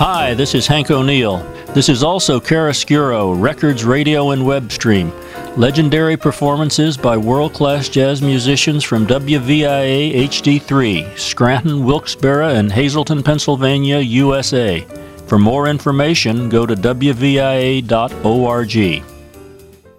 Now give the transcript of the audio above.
Hi, this is Hank O'Neill. This is also Chiaroscuro, Records, Radio, and Web Stream. Legendary performances by world-class jazz musicians from WVIA HD3, Scranton, Wilkes-Barre, and Hazleton, Pennsylvania, USA. For more information, go to WVIA.org.